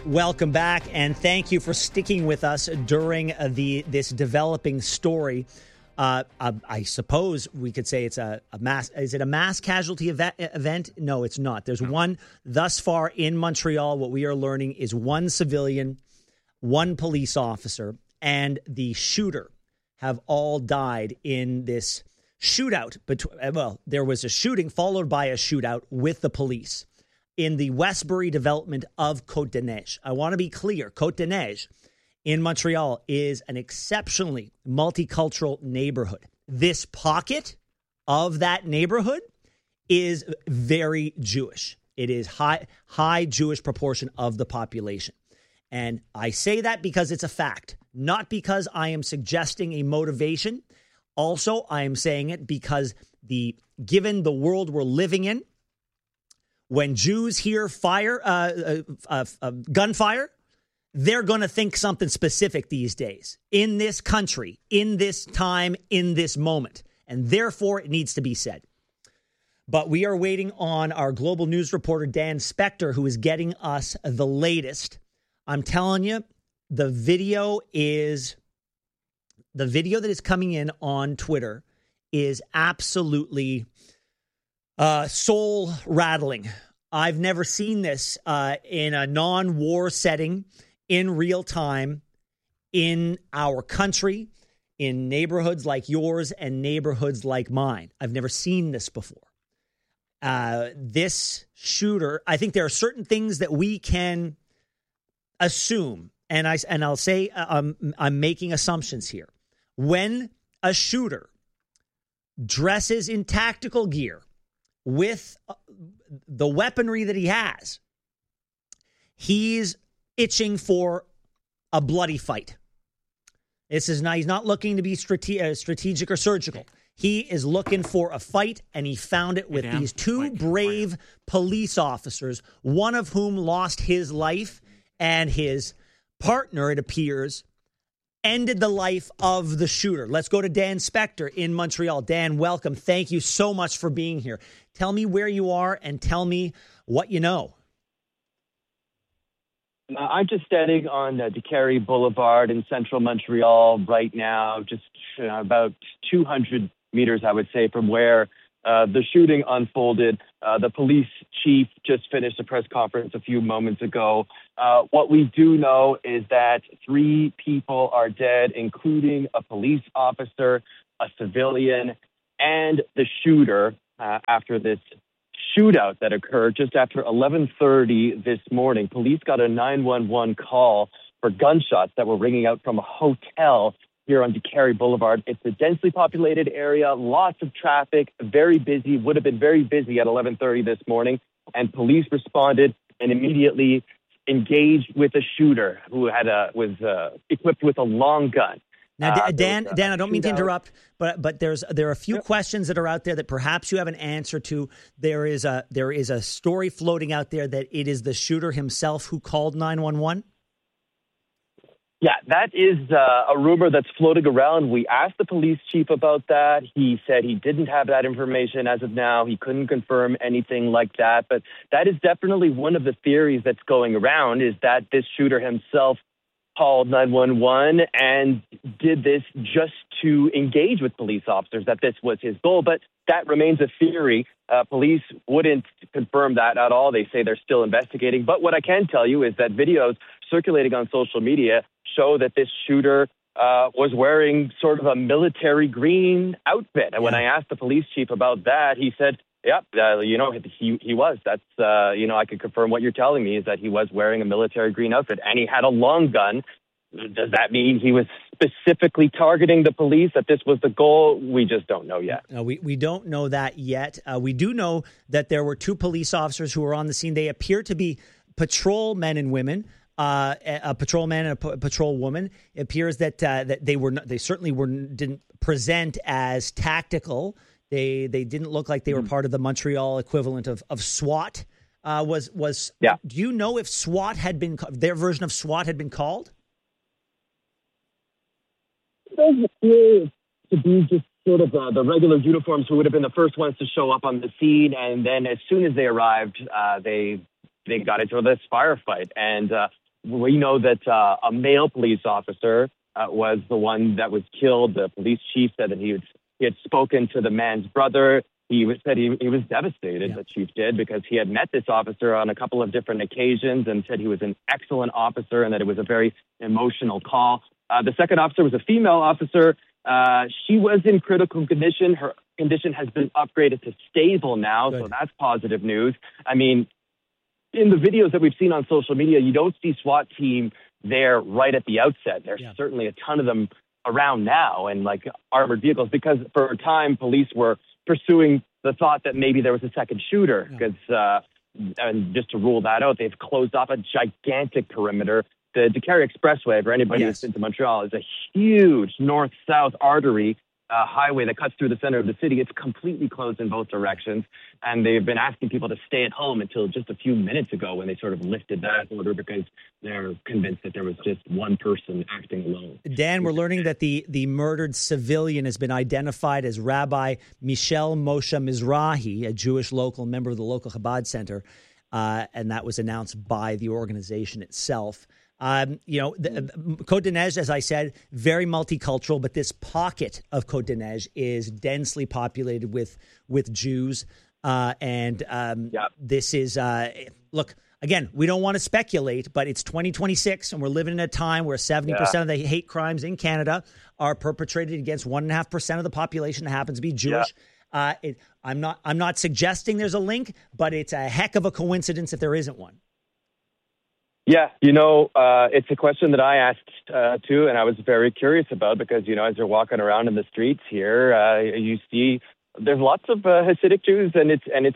Welcome back, and thank you for sticking with us during this developing story. I suppose we could say it's a mass. Is it a mass casualty event? No, it's not. There's one thus far in Montreal. What we are learning is one civilian, one police officer, and the shooter have all died in this shootout. Well, there was a shooting followed by a shootout with the police in the Westbury development of Côte-des-Neiges. I want to be clear. Côte-des-Neiges in Montreal is an exceptionally multicultural neighborhood. This pocket of that neighborhood is very Jewish. It is high Jewish proportion of the population. And I say that because it's a fact, not because I am suggesting a motivation. Also, I am saying it because given the world we're living in, when Jews hear gunfire, they're going to think something specific these days in this country, in this time, in this moment. And therefore, it needs to be said. But we are waiting on our global news reporter, Dan Spector, who is getting us the latest. I'm telling you, the video that is coming in on Twitter is absolutely soul rattling. I've never seen this in a non-war setting in real time in our country, in neighborhoods like yours and neighborhoods like mine. I've never seen this before. This shooter, I think there are certain things that we can assume, and I'll say I'm making assumptions here. When a shooter dresses in tactical gear with the weaponry that he has, he's itching for a bloody fight. He's not looking to be strategic or surgical. He is looking for a fight, and he found it with these two brave police officers, one of whom lost his life, and his partner, it appears, ended the life of the shooter. Let's go to Dan Spector in Montreal. Dan, welcome. Thank you so much for being here. Tell me where you are and tell me what you know. I'm just standing on DeCarry Boulevard in central Montreal right now, just about 200 meters, I would say, from where the shooting unfolded. The police chief just finished a press conference a few moments ago. What we do know is that 3 people are dead, including a police officer, a civilian, and the shooter after this shootout that occurred just after 11:30 this morning. Police got a 911 call for gunshots that were ringing out from a hotel here on DeCarry Boulevard. It's a densely populated area, lots of traffic, very busy, would have been very busy at 11:30 this morning. And police responded and immediately engaged with a shooter who was equipped with a long gun. Now, Dan, I don't mean to interrupt, but there are a few questions that are out there that perhaps you have an answer to. There is a story floating out there that it is the shooter himself who called 911. Yeah, that is a rumor that's floating around. We asked the police chief about that. He said he didn't have that information as of now. He couldn't confirm anything like that. But that is definitely one of the theories that's going around, is that this shooter himself called 911 and did this just to engage with police officers, that this was his goal. But that remains a theory. Police wouldn't confirm that at all. They say they're still investigating. But what I can tell you is that videos circulating on social media show that this shooter was wearing sort of a military green outfit. And when I asked the police chief about that, he said, yep, he was. That's, I could confirm what you're telling me is that he was wearing a military green outfit and he had a long gun. Does that mean he was specifically targeting the police, that this was the goal? We just don't know yet. We don't know that yet. We do know that there were 2 police officers who were on the scene. They appear to be patrol men and women. A patrolman and a patrol woman. It appears that they certainly didn't present as tactical. They didn't look like they were part of the Montreal equivalent of SWAT. Do you know if SWAT had been, their version of SWAT had been called? It does appear to be just sort of the regular uniforms who would have been the first ones to show up on the scene, and then as soon as they arrived, they got into this firefight. And we know that a male police officer was the one that was killed. The police chief said that he had spoken to the man's brother. Said he was devastated, the chief did, because he had met this officer on a couple of different occasions and said he was an excellent officer and that it was a very emotional call. The second officer was a female officer. She was in critical condition. Her condition has been upgraded to stable now, so that's positive news. I mean, in the videos that we've seen on social media, you don't see SWAT team there right at the outset. There's certainly a ton of them around now and like armored vehicles, because for a time police were pursuing the thought that maybe there was a second shooter, because and just to rule that out, they've closed off a gigantic perimeter. The Décarie Expressway, for anybody who's been to Montreal, is a huge north-south artery highway that cuts through the center of the city. It's completely closed in both directions, and they've been asking people to stay at home until just a few minutes ago when they sort of lifted that order, because they're convinced that there was just one person acting alone. Dan, we're learning that the murdered civilian has been identified as Rabbi Michel Moshe Mizrahi, a Jewish local member of the local Chabad Center, and that was announced by the organization itself. Côte d'Ivoire, as I said, very multicultural, but this pocket of Côte d'Ivoire is densely populated with Jews. This is, look, again, we don't want to speculate, but it's 2026 and we're living in a time where 70% of the hate crimes in Canada are perpetrated against 1.5% of the population that happens to be Jewish. I'm not suggesting there's a link, but it's a heck of a coincidence if there isn't one. Yeah, it's a question that I asked too, and I was very curious about, because, as you're walking around in the streets here, you see there's lots of Hasidic Jews, and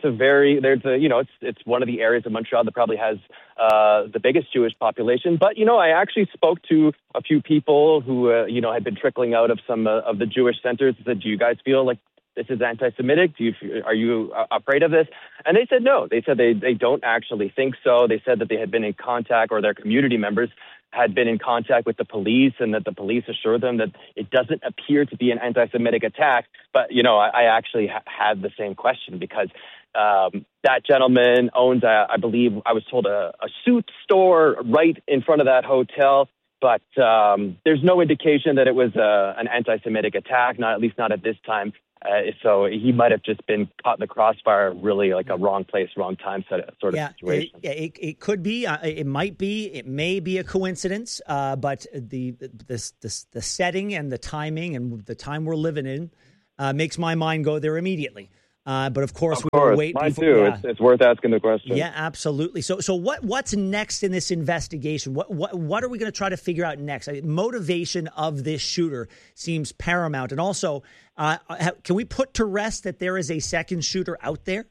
it's one of the areas of Montreal that probably has the biggest Jewish population. But I actually spoke to a few people who had been trickling out of some of the Jewish centers and said, "Do you guys feel like this is anti-Semitic? Are you afraid of this?" And they said no. They said they don't actually think so. They said that they had been in contact, or their community members had been in contact with the police, and that the police assured them that it doesn't appear to be an anti-Semitic attack. But, I actually had the same question, because that gentleman owns, I believe, I was told, a suit store right in front of that hotel. But there's no indication that it was an anti-Semitic attack, at least not at this time. So he might have just been caught in the crossfire, really like a wrong place, wrong time sort of situation. It could be. It might be. It may be a coincidence. But the setting and the timing and the time we're living in makes my mind go there immediately. But of course, we will wait. Mine too. Yeah. It's worth asking the question. Yeah, absolutely. So what's next in this investigation? What are we going to try to figure out next? Motivation of this shooter seems paramount, and also, can we put to rest that there is a second shooter out there?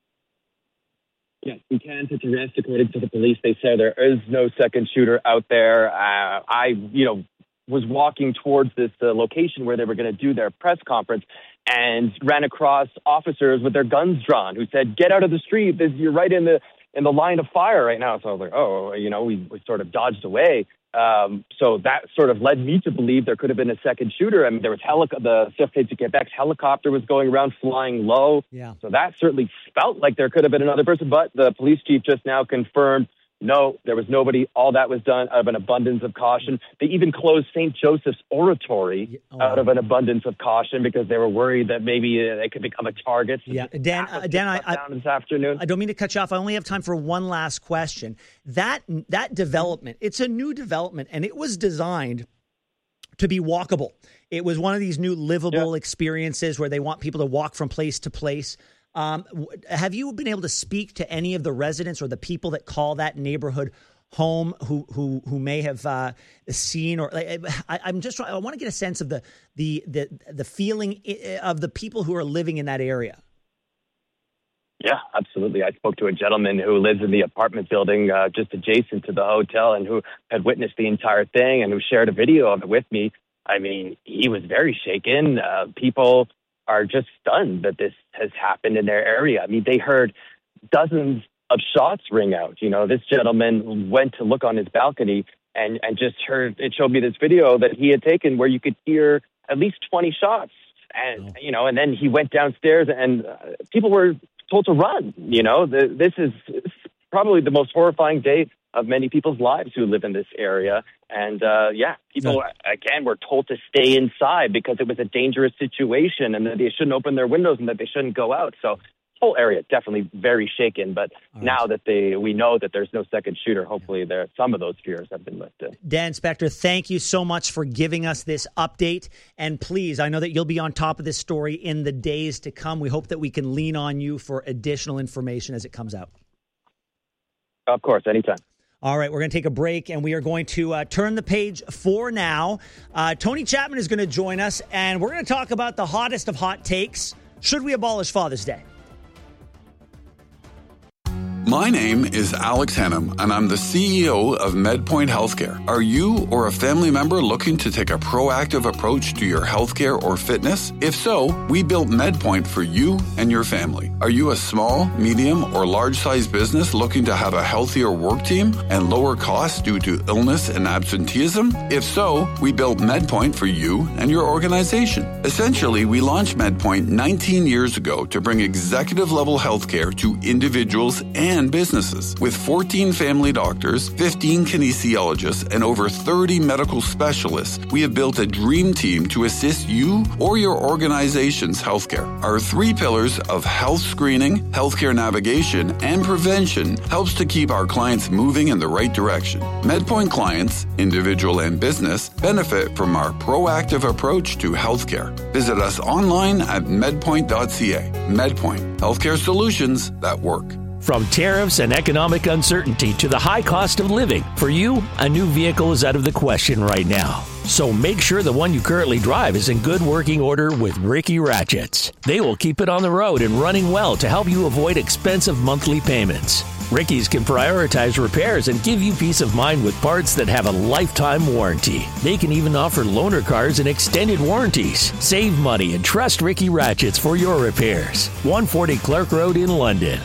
Yes, we can put to rest. According to the police, they say there is no second shooter out there. I was walking towards this location where they were going to do their press conference, and ran across officers with their guns drawn who said, "Get out of the street. You're right in the line of fire right now." So I was like, we sort of dodged away. So that sort of led me to believe there could have been a second shooter. I mean, there was the Sûreté du Québec's helicopter was going around flying low. Yeah. So that certainly felt like there could have been another person. But the police chief just now confirmed, no, there was nobody. All that was done out of an abundance of caution. They even closed St. Joseph's Oratory out of an abundance of caution, because they were worried that maybe they could become a target. Yeah, Dan, this afternoon. I don't mean to cut you off. I only have time for one last question. That development, it's a new development, and it was designed to be walkable. It was one of these new livable experiences where they want people to walk from place to place. Have you been able to speak to any of the residents or the people that call that neighborhood home who may have seen, or I want to get a sense of the feeling of the people who are living in that area? Yeah, absolutely. I spoke to a gentleman who lives in the apartment building just adjacent to the hotel, and who had witnessed the entire thing, and who shared a video of it with me. I mean, he was very shaken. People are just stunned that this has happened in their area. I mean, they heard dozens of shots ring out. This gentleman went to look on his balcony and just heard, it showed me this video that he had taken where you could hear at least 20 shots. And, and then he went downstairs, and people were told to run. This is probably the most horrifying day of many people's lives who live in this area. And people, again, were told to stay inside because it was a dangerous situation and that they shouldn't open their windows and that they shouldn't go out. So whole area definitely very shaken, but now that we know that there's no second shooter, hopefully some of those fears have been lifted. Dan Spector, thank you so much for giving us this update. And please, I know that you'll be on top of this story in the days to come. We hope that we can lean on you for additional information as it comes out. Of course, anytime. All right, we're going to take a break, and we are going to turn the page for now. Tony Chapman is going to join us, and we're going to talk about the hottest of hot takes. Should we abolish Father's Day? My name is Alex Hannum, and I'm the CEO of MedPoint Healthcare. Are you or a family member looking to take a proactive approach to your healthcare or fitness? If so, we built MedPoint for you and your family. Are you a small, medium, or large-sized business looking to have a healthier work team and lower costs due to illness and absenteeism? If so, we built MedPoint for you and your organization. Essentially, we launched MedPoint 19 years ago to bring executive-level healthcare to individuals and businesses. With 14 family doctors, 15 kinesiologists, and over 30 medical specialists, we have built a dream team to assist you or your organization's healthcare. Our 3 pillars of health screening, healthcare navigation, and prevention helps to keep our clients moving in the right direction. MedPoint clients, individual and business, benefit from our proactive approach to healthcare. Visit us online at medpoint.ca. MedPoint, healthcare solutions that work. From tariffs and economic uncertainty to the high cost of living, for you, a new vehicle is out of the question right now. So make sure the one you currently drive is in good working order with Ricky Ratchets. They will keep it on the road and running well to help you avoid expensive monthly payments. Ricky's can prioritize repairs and give you peace of mind with parts that have a lifetime warranty. They can even offer loaner cars and extended warranties. Save money and trust Ricky Ratchets for your repairs. 140 Clark Road in London.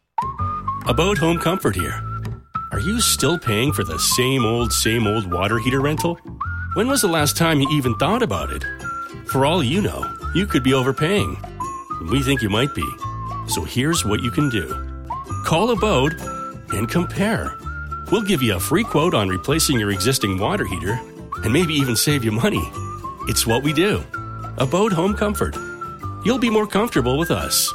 About Home Comfort here. Are you still paying for the same old water heater rental? When was the last time you even thought about it? For all you know, you could be overpaying. We think you might be. So here's what you can do. Call Abode and compare. We'll give you a free quote on replacing your existing water heater and maybe even save you money. It's what we do. Abode Home Comfort. You'll be more comfortable with us.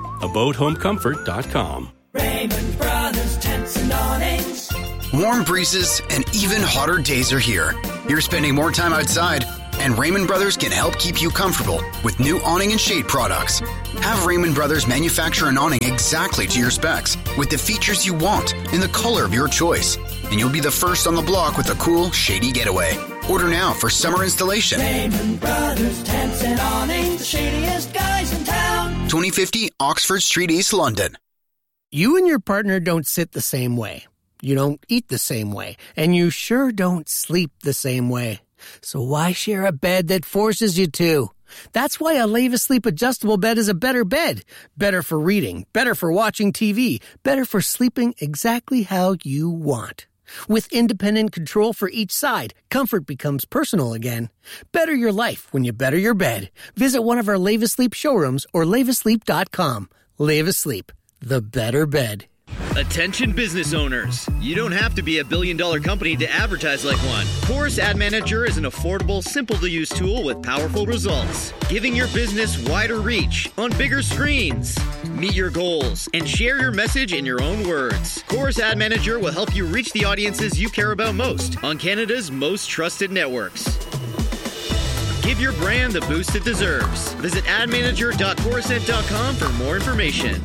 AbodeHomeComfort.com. Raymond Brothers Tents and Awnings. Warm breezes and even hotter days are here. You're spending more time outside, and Raymond Brothers can help keep you comfortable with new awning and shade products. Have Raymond Brothers manufacture an awning exactly to your specs with the features you want in the color of your choice, and you'll be the first on the block with a cool, shady getaway. Order now for summer installation. Raymond Brothers Tents and Awnings, the shadiest guys in town. 2050 Oxford Street, East London. You and your partner don't sit the same way. You don't eat the same way. And you sure don't sleep the same way. So why share a bed that forces you to? That's why a Leva Sleep adjustable bed is a better bed. Better for reading, better for watching TV, better for sleeping exactly how you want. With independent control for each side, comfort becomes personal again. Better your life when you better your bed. Visit one of our Leva Sleep showrooms or levasleep.com. Leva Sleep. The better bed. Attention business owners. You don't have to be a billion-dollar company to advertise like one. Chorus Ad Manager is an affordable, simple-to-use tool with powerful results, giving your business wider reach on bigger screens. Meet your goals and share your message in your own words. Chorus Ad Manager will help you reach the audiences you care about most on Canada's most trusted networks. Give your brand the boost it deserves. Visit admanager.chorused.com for more information.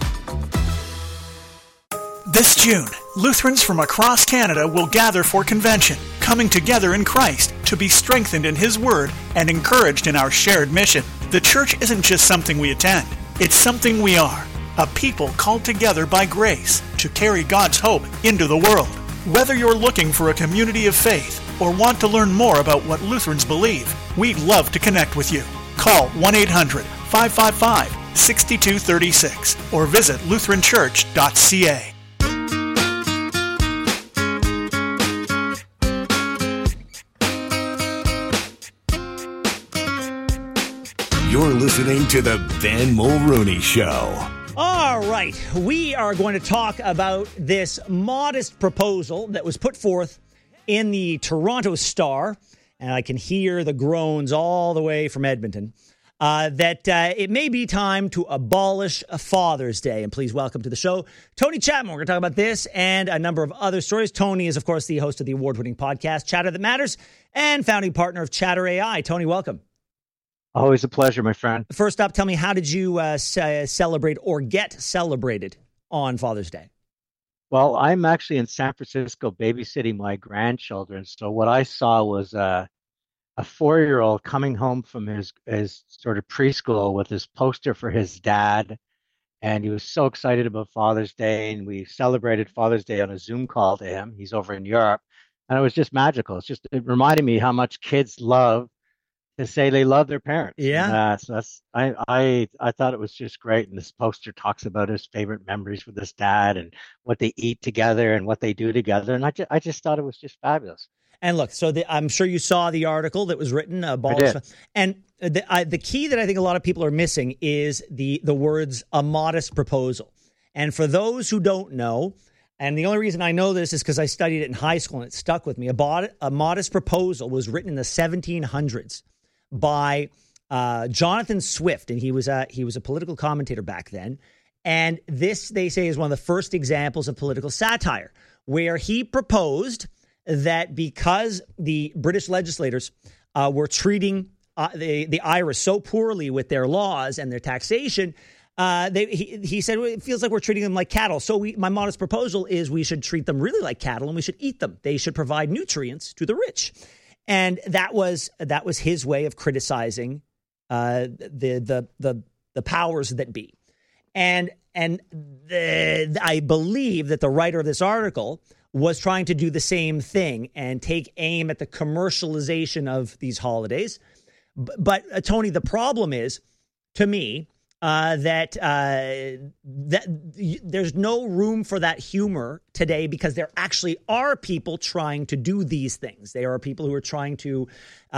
This June, Lutherans from across Canada will gather for convention, coming together in Christ to be strengthened in His Word and encouraged in our shared mission. The church isn't just something we attend, it's something we are, a people called together by grace to carry God's hope into the world. Whether you're looking for a community of faith or want to learn more about what Lutherans believe, we'd love to connect with you. Call 1-800-555-6236 or visit lutheranchurch.ca. You're listening to The Ben Mulrooney Show. All All right, we are going to talk about this modest proposal that was put forth in the Toronto Star, and I can hear the groans all the way from Edmonton, that it may be time to abolish Father's Day. And please welcome to the show, Tony Chapman. We're going to talk about this and a number of other stories. Tony is, of course, the host of the award-winning podcast, Chatter That Matters, and founding partner of Chatter AI. Tony, welcome. Always a pleasure, my friend. First up, tell me, how did you celebrate or get celebrated on Father's Day? Well, I'm actually in San Francisco babysitting my grandchildren. So what I saw was a 4-year-old coming home from his sort of preschool with his poster for his dad. And he was so excited about Father's Day. And we celebrated Father's Day on a Zoom call to him. He's over in Europe. And it was just magical. It reminded me how much kids love to say they love their parents. Yeah. So I thought it was just great. And this poster talks about his favorite memories with his dad and what they eat together and what they do together. And I just thought it was just fabulous. And look, so I'm sure you saw the article that was written. And the key that I think a lot of people are missing is the words "a modest proposal." And for those who don't know, and the only reason I know this is because I studied it in high school and it stuck with me. A modest proposal was written in the 1700s by Jonathan Swift, and he was a political commentator back then. And this, they say, is one of the first examples of political satire, where he proposed that because the British legislators were treating the Irish so poorly with their laws and their taxation, he said, well, it feels like we're treating them like cattle. So my modest proposal is we should treat them really like cattle and we should eat them. They should provide nutrients to the rich. And that was his way of criticizing the powers that be. And I believe that the writer of this article was trying to do the same thing and take aim at the commercialization of these holidays. But Tony, the problem is, to me, that there's no room for that humor today, because there actually are people trying to do these things. There are people who are trying to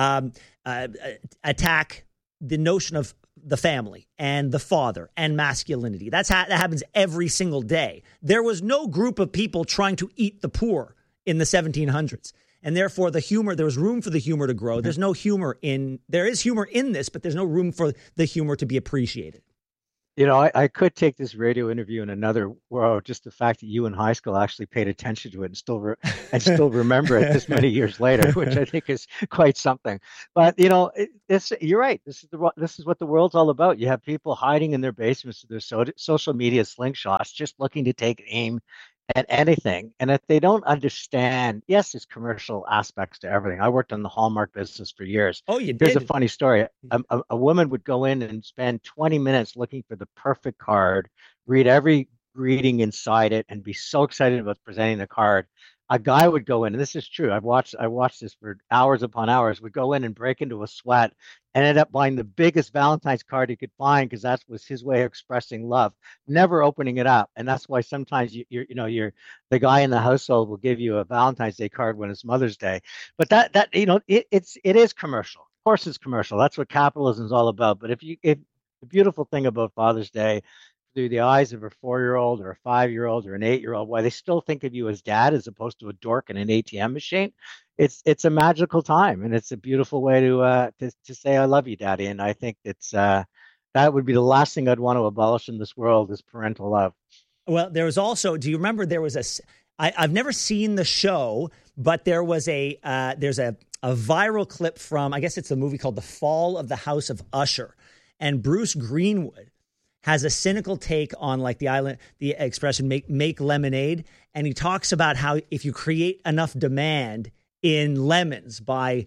attack the notion of the family and the father and masculinity. That happens every single day. There was no group of people trying to eat the poor in the 1700s. And therefore, there was room for the humor to grow. There's no humor there is humor in this, but there's no room for the humor to be appreciated. You know, I could take this radio interview in another world. Just the fact that you in high school actually paid attention to it and still remember it this many years later, which I think is quite something. But you know, you're right. This is what the world's all about. You have people hiding in their basements with their social media slingshots, just looking to take aim at anything. And if they don't understand, yes, there's commercial aspects to everything. I worked in the Hallmark business for years. Oh, you did? Here's a funny story. A woman would go in and spend 20 minutes looking for the perfect card, read every greeting inside it, and be so excited about presenting the card. A guy would go in, and this is true. I watched this for hours upon hours, would go in and break into a sweat and end up buying the biggest Valentine's card he could find, because that was his way of expressing love, never opening it up. And that's why sometimes you're the guy in the household will give you a Valentine's Day card when it's Mother's Day. But that it is commercial. Of course it's commercial. That's what capitalism is all about. But if the beautiful thing about Father's Day, through the eyes of a 4-year-old or a 5-year-old or an 8-year-old, why they still think of you as dad as opposed to a dork in an ATM machine, it's a magical time, and it's a beautiful way to say I love you, Daddy. And I think it's that would be the last thing I'd want to abolish in this world, is parental love. Well, there was also, do you remember there was I've never seen the show, but there was there's a viral clip from, I guess it's a movie called The Fall of the House of Usher, and Bruce Greenwood has a cynical take on the expression make lemonade. And he talks about how if you create enough demand in lemons by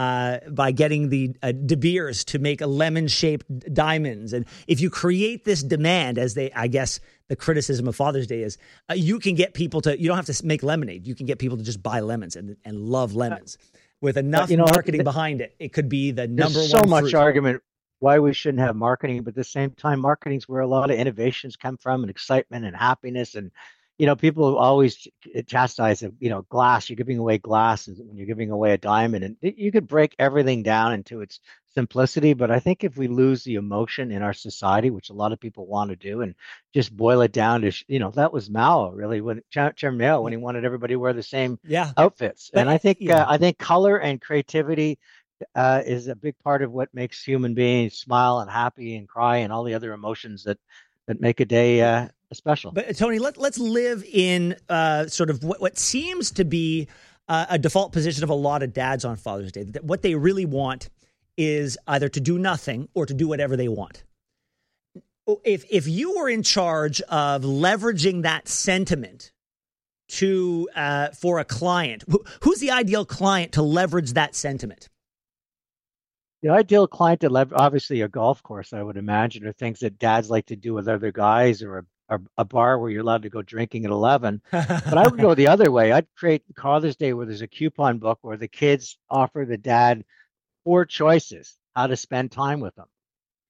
getting the De Beers to make a lemon-shaped diamonds, and if you create this demand, I guess the criticism of Father's Day is you can get people you don't have to make lemonade. You can get people to just buy lemons and love lemons. With enough marketing behind it, it could be the number one. There's so much fruit. Argument why we shouldn't have marketing, but at the same time, marketing's where a lot of innovations come from, and excitement and happiness. And people always chastise, glass. You're giving away glass when you're giving away a diamond, and you could break everything down into its simplicity. But I think if we lose the emotion in our society, which a lot of people want to do, and just boil it down to, that was Mao really, when Chairman Mao, when he wanted everybody to wear the same outfits. And I think color and creativity is a big part of what makes human beings smile and happy and cry and all the other emotions that make a day special. But Tony, let's live in sort of what seems to be a default position of a lot of dads on Father's Day. That what they really want is either to do nothing or to do whatever they want. If you were in charge of leveraging that sentiment for a client, who's the ideal client to leverage that sentiment? The ideal client to leverage, obviously a golf course, I would imagine, or things that dads like to do with other guys, or a bar where you're allowed to go drinking at 11. But I would go the other way. I'd create Father's Day where there's a coupon book where the kids offer the dad 4 choices how to spend time with them.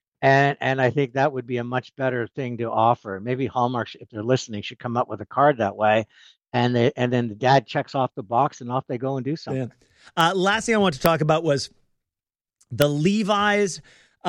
And I think that would be a much better thing to offer. Maybe Hallmark, if they're listening, should come up with a card that way. And then the dad checks off the box and off they go and do something. Yeah. Last thing I want to talk about was the Levi's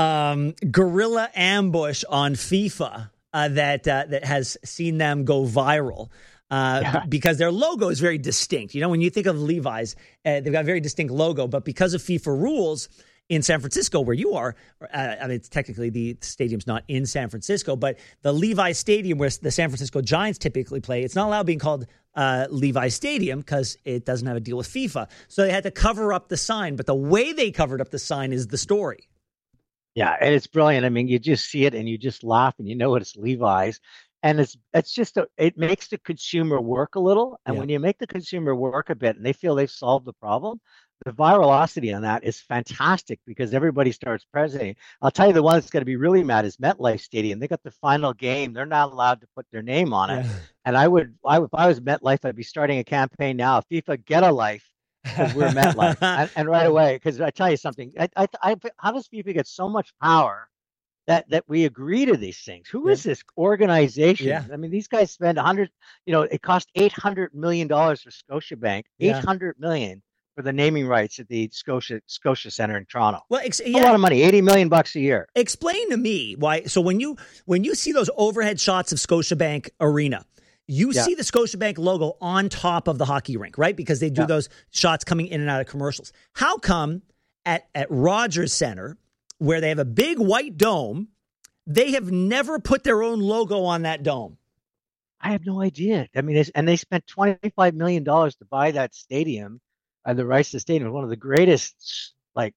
guerrilla ambush on FIFA that has seen them go viral because their logo is very distinct. When you think of Levi's, they've got a very distinct logo, but because of FIFA rules in San Francisco, where you are, it's technically the stadium's not in San Francisco, but the Levi's Stadium where the San Francisco Giants typically play, it's not allowed being called Levi's Stadium because it doesn't have a deal with FIFA. So they had to cover up the sign, but the way they covered up the sign is the story. Yeah, and it's brilliant. I mean, you just see it and you just laugh and it's Levi's. And it's just it makes the consumer work a little. And when you make the consumer work a bit and they feel they've solved the problem, the virality on that is fantastic because everybody starts praising. I'll tell you the one that's going to be really mad is MetLife Stadium. They got the final game. They're not allowed to put their name on it. And I if I was MetLife, I'd be starting a campaign now. FIFA, get a life, because we're MetLife. and right away, because I tell you something, how does FIFA get so much power that we agree to these things? Who is this organization? Yeah. I mean, these guys spend it cost $800 million for Scotiabank, $800 million for the naming rights at the Scotia Center in Toronto. Well, a lot of money, $80 million a year. Explain to me why. So when you see those overhead shots of Scotiabank Arena, you see the Scotiabank logo on top of the hockey rink, right? Because they do those shots coming in and out of commercials. How come at Rogers Center, where they have a big white dome, they have never put their own logo on that dome? I have no idea. I mean, they spent $25 million to buy that stadium. The rights to the stadium was one of the greatest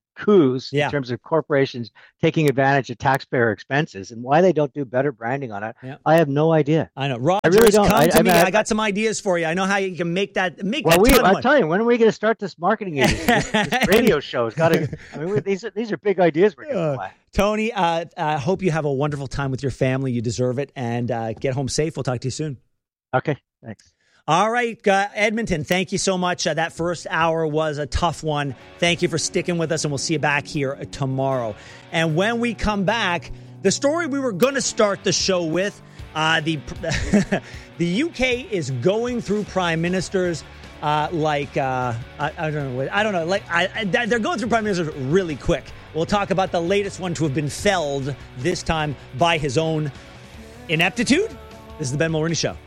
coups in terms of corporations taking advantage of taxpayer expenses, and why they don't do better branding on it. I have no idea. I know. Rogers, I really don't. Come to me. I got some ideas for you. I know how you can make that. I'm telling you, when are we going to start this marketing agency? this radio show has got to. I mean, these are big ideas we're going to play. Tony, I hope you have a wonderful time with your family. You deserve it, and get home safe. We'll talk to you soon. Okay, thanks. All right, Edmonton, thank you so much. That first hour was a tough one. Thank you for sticking with us, and we'll see you back here tomorrow. And when we come back, the story we were going to start the show with, the UK is going through prime ministers I don't know. They're going through prime ministers really quick. We'll talk about the latest one to have been felled, this time by his own ineptitude. This is the Ben Mulroney Show.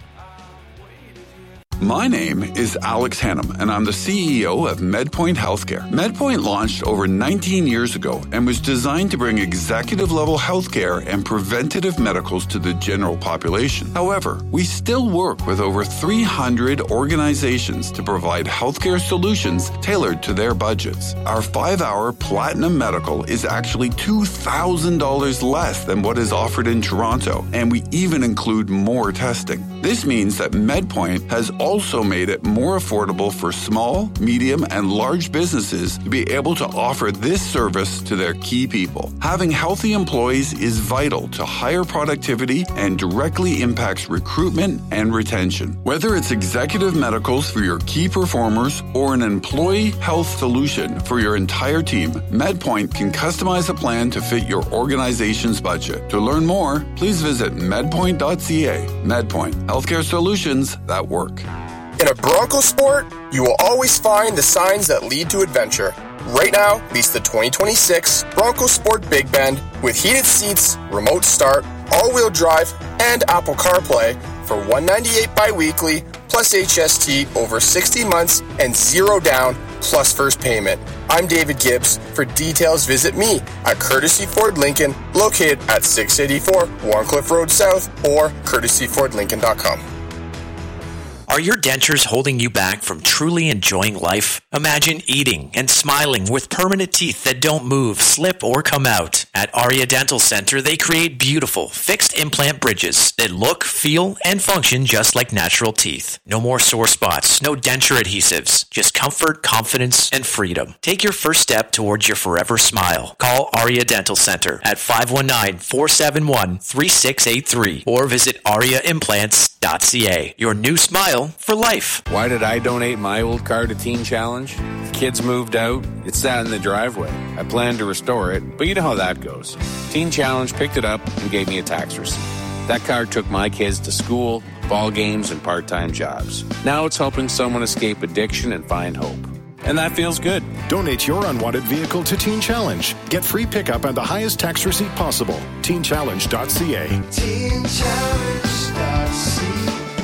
My name is Alex Hannum, and I'm the CEO of MedPoint Healthcare. MedPoint launched over 19 years ago and was designed to bring executive-level healthcare and preventative medicals to the general population. However, we still work with over 300 organizations to provide healthcare solutions tailored to their budgets. Our 5-hour Platinum Medical is actually $2,000 less than what is offered in Toronto, and we even include more testing. This means that MedPoint has also made it more affordable for small, medium, and large businesses to be able to offer this service to their key people. Having healthy employees is vital to higher productivity and directly impacts recruitment and retention. Whether it's executive medicals for your key performers or an employee health solution for your entire team, MedPoint can customize a plan to fit your organization's budget. To learn more, please visit medpoint.ca. MedPoint, Healthcare solutions that work. In a Bronco Sport, you will always find the signs that lead to adventure. Right now, lease the 2026 Bronco Sport Big Bend with heated seats, remote start, all-wheel drive, and Apple CarPlay for $198 bi-weekly plus HST over 60 months and 0 down plus first payment. I'm David Gibbs. For details, visit me at Courtesy Ford Lincoln, located at 684 Warncliffe Road South or courtesyfordlincoln.com. Are your dentures holding you back from truly enjoying life? Imagine eating and smiling with permanent teeth that don't move, slip, or come out. At Aria Dental Center, they create beautiful, fixed implant bridges that look, feel, and function just like natural teeth. No more sore spots, no denture adhesives, just comfort, confidence, and freedom. Take your first step towards your forever smile. Call Aria Dental Center at 519-471-3683 or visit ariaimplants.ca. Your new smile for life. Why did I donate my old car to Teen Challenge? The kids moved out. It sat in the driveway. I planned to restore it, but you know how that goes. Teen Challenge picked it up and gave me a tax receipt. That car took my kids to school, ball games, and part-time jobs. Now it's helping someone escape addiction and find hope. And that feels good. Donate your unwanted vehicle to Teen Challenge. Get free pickup and the highest tax receipt possible. TeenChallenge.ca. TeenChallenge.ca.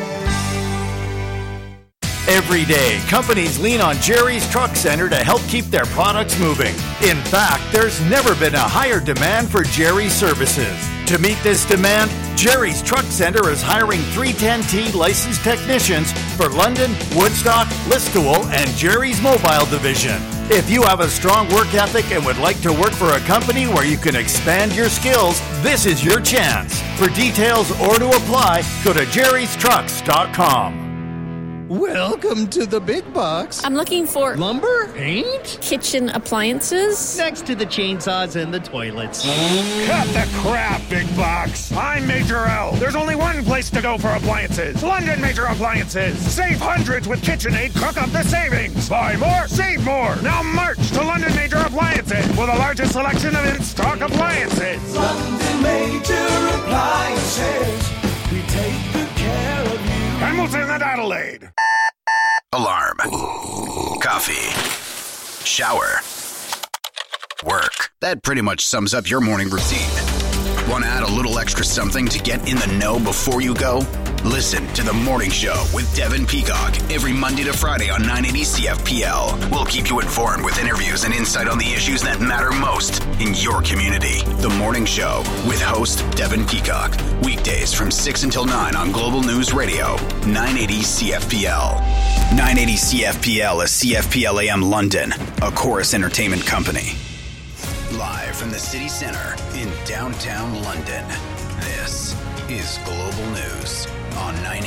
Every day, companies lean on Jerry's Truck Center to help keep their products moving. In fact, there's never been a higher demand for Jerry's services. To meet this demand, Jerry's Truck Center is hiring 310T licensed technicians for London, Woodstock, Listowel, and Jerry's Mobile Division. If you have a strong work ethic and would like to work for a company where you can expand your skills, this is your chance. For details or to apply, go to jerrystrucks.com. Welcome to the big box. I'm looking for lumber, paint, kitchen appliances. Next to the chainsaws and the toilets. Cut the crap, big box. I'm Major L. There's only one place to go for appliances. London Major Appliances. Save hundreds with KitchenAid. Cook up the savings. Buy more, save more. Now march to London Major Appliances with the largest selection of in-stock appliances. London Major Appliances. We take good care of you. Hamilton and Adelaide. Alarm. Coffee. Shower. Work. That pretty much sums up your morning routine. Want to add a little extra something to get in the know before you go? Listen to The Morning Show with Devin Peacock every Monday to Friday on 980 CFPL. We'll keep you informed with interviews and insight on the issues that matter most in your community. The Morning Show with host Devin Peacock. Weekdays from 6 until 9 on Global News Radio, 980 CFPL. 980 CFPL is CFPL AM London, a Chorus Entertainment company. Live from the city center in downtown London, this is Global News on 980